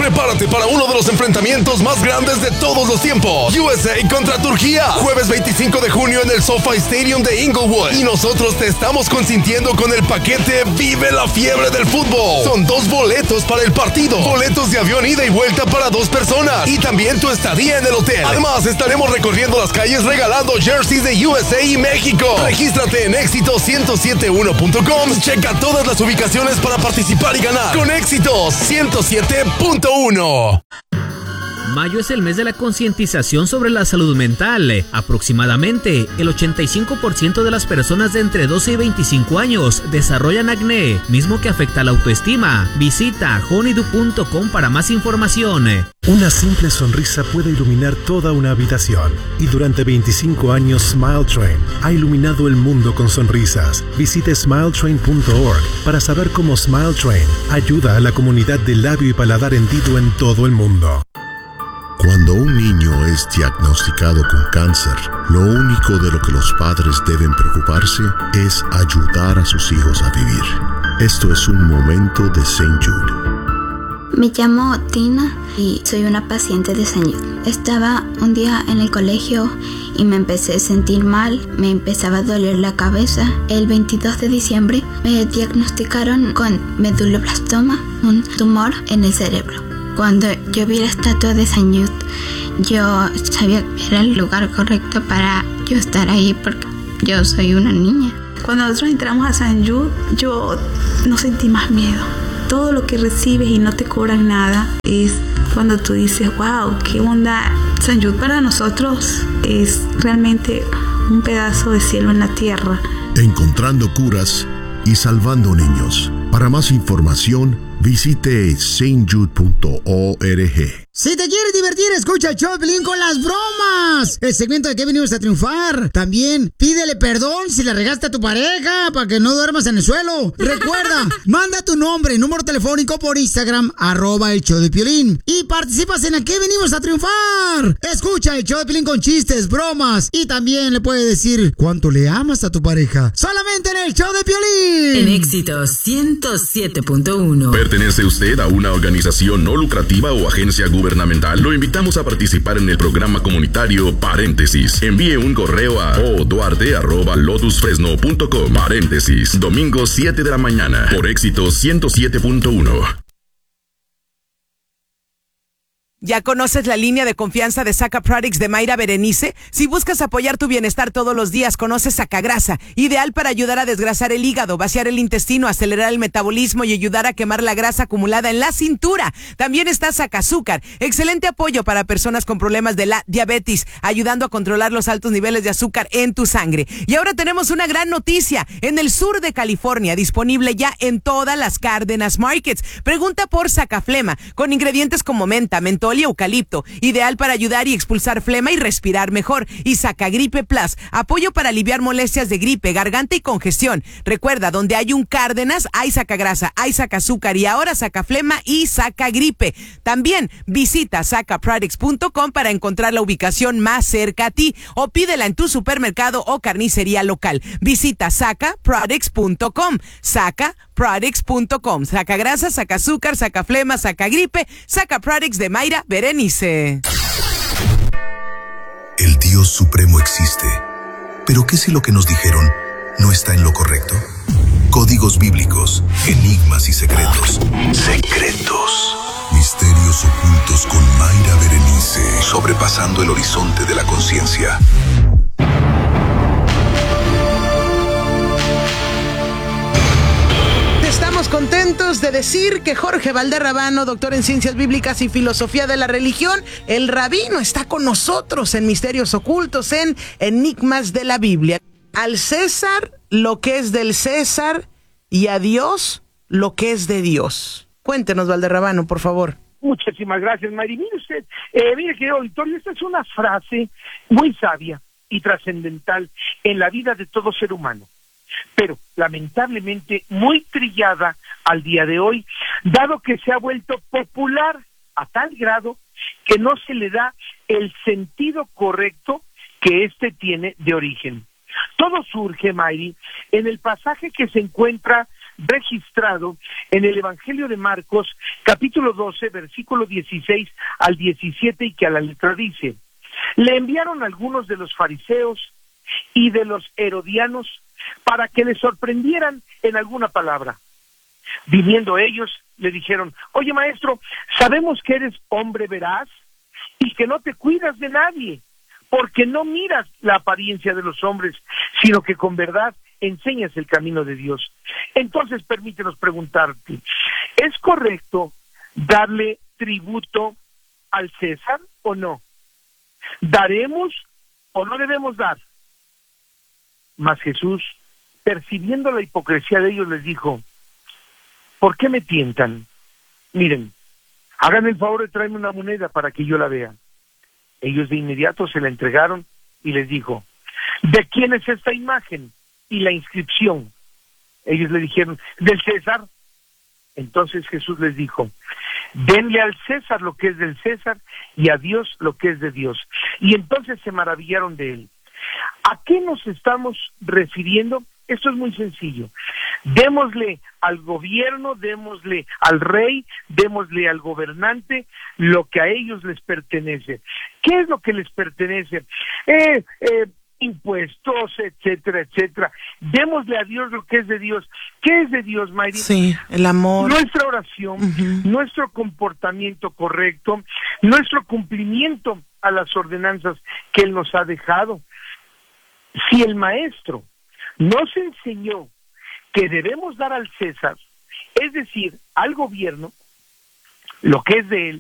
Prepárate para uno de los enfrentamientos más grandes de todos los tiempos. USA contra Turquía. Jueves 25 de junio en el SoFi Stadium de Inglewood. Y nosotros te estamos consintiendo con el paquete Vive la Fiebre del Fútbol. Son 2 boletos para el partido. Boletos de avión ida y vuelta para 2 personas. Y también tu estadía en el hotel. Además, estaremos recorriendo las calles regalando jerseys de USA y México. Regístrate en éxitos1071.com. Checa todas las ubicaciones para participar y ganar. Con Éxitos 107.1. Mayo es el mes de la concientización sobre la salud mental. Aproximadamente el 85% de las personas de entre 12 y 25 años desarrollan acné, mismo que afecta la autoestima. Visita honeydew.com para más información. Una simple sonrisa puede iluminar toda una habitación. Y durante 25 años Smile Train ha iluminado el mundo con sonrisas. Visite smiletrain.org para saber cómo Smile Train ayuda a la comunidad de labio y paladar hendido en todo el mundo. Cuando un niño es diagnosticado con cáncer, lo único de lo que los padres deben preocuparse es ayudar a sus hijos a vivir. Esto es un momento de St. Jude. Me llamo Tina y soy una paciente de St. Jude. Estaba un día en el colegio y me empecé a sentir mal, me empezaba a doler la cabeza. El 22 de diciembre me diagnosticaron con medulloblastoma, un tumor en el cerebro. Cuando yo vi la estatua de St. Jude, yo sabía que era el lugar correcto para yo estar ahí porque yo soy una niña. Cuando nosotros entramos a St. Jude, yo no sentí más miedo. Todo lo que recibes y no te cobran nada es cuando tú dices, wow, qué onda. St. Jude para nosotros es realmente un pedazo de cielo en la tierra. Encontrando curas y salvando niños. Para más información, visite stjude.org. Si te quieres divertir, escucha el show de Piolín con las bromas. El segmento de que venimos a triunfar. También pídele perdón si le regaste a tu pareja para que no duermas en el suelo. Recuerda, manda tu nombre, número telefónico por Instagram, @el show de Piolín. Y participas en el que venimos a triunfar. Escucha el show de Piolín con chistes, bromas. Y también le puedes decir cuánto le amas a tu pareja. Solamente en el show de Piolín. En Éxitos 107.1. ¿Pertenece usted a una organización no lucrativa o agencia gubernamental? Lo invitamos a participar en el programa comunitario Paréntesis. Envíe un correo a oduarte@lotusfresno.com. Paréntesis, domingo 7 de la mañana, por Éxitos 107.1. ¿Ya conoces la línea de confianza de Saca Products de Mayra Berenice? Si buscas apoyar tu bienestar todos los días, conoce Sacagrasa, ideal para ayudar a desgrasar el hígado, vaciar el intestino, acelerar el metabolismo y ayudar a quemar la grasa acumulada en la cintura. También está Sacazúcar, excelente apoyo para personas con problemas de la diabetes, ayudando a controlar los altos niveles de azúcar en tu sangre. Y ahora tenemos una gran noticia, en el sur de California, disponible ya en todas las Cárdenas Markets. Pregunta por Sacaflema, con ingredientes como menta, mentol y eucalipto, ideal para ayudar y expulsar flema y respirar mejor. Y Sacagripe Plus, apoyo para aliviar molestias de gripe, garganta y congestión. Recuerda, donde hay un Cárdenas, hay Sacagrasa, hay Sacazúcar y ahora Sacaflema y Sacagripe. También visita sacaproducts.com para encontrar la ubicación más cerca a ti o pídela en tu supermercado o carnicería local. Visita sacaproducts.com. Sacaproducts.com. Sacagrasa, Sacazúcar, Sacaflema, Sacagripe, Sacaproducts de Mayra Berenice. El Dios Supremo existe. Pero ¿qué si lo que nos dijeron no está en lo correcto? Códigos bíblicos, enigmas y secretos. Secretos. Misterios ocultos con Mayra Berenice. Sobrepasando el horizonte de la conciencia. Estamos contentos de decir que Jorge Valderrabano, doctor en Ciencias Bíblicas y Filosofía de la Religión, el rabino, está con nosotros en Misterios Ocultos, en Enigmas de la Biblia. Al César lo que es del César y a Dios lo que es de Dios. Cuéntenos, Valderrabano, por favor. Muchísimas gracias, Mari. Mire usted, mire, querido auditorio, esta es una frase muy sabia y trascendental en la vida de todo ser humano, pero lamentablemente muy trillada al día de hoy, dado que se ha vuelto popular a tal grado que no se le da el sentido correcto que éste tiene de origen. Todo surge, Mayri, en el pasaje que se encuentra registrado en el Evangelio de Marcos, capítulo 12, versículo 16 al 17, y que a la letra dice: le enviaron algunos de los fariseos y de los herodianos para que le sorprendieran en alguna palabra. Viniendo ellos, le dijeron: oye, maestro, sabemos que eres hombre veraz y que no te cuidas de nadie, porque no miras la apariencia de los hombres, sino que con verdad enseñas el camino de Dios. Entonces, permítenos preguntarte, ¿es correcto darle tributo al César o no? ¿Daremos o no debemos dar? Mas Jesús, percibiendo la hipocresía de ellos, les dijo: ¿por qué me tientan? Miren, hagan el favor de traerme una moneda para que yo la vea. Ellos de inmediato se la entregaron y les dijo: ¿de quién es esta imagen y la inscripción? Ellos le dijeron: del César. Entonces Jesús les dijo: denle al César lo que es del César y a Dios lo que es de Dios. Y entonces se maravillaron de él. ¿A qué nos estamos refiriendo? Esto es muy sencillo. Démosle al gobierno, démosle al rey, démosle al gobernante lo que a ellos les pertenece. ¿Qué es lo que les pertenece? Impuestos, etcétera, etcétera. Démosle a Dios lo que es de Dios. ¿Qué es de Dios, Mayri? Sí, el amor. Nuestra oración, nuestro comportamiento correcto, nuestro cumplimiento a las ordenanzas que Él nos ha dejado. Si el maestro nos enseñó que debemos dar al César, es decir, al gobierno, lo que es de él,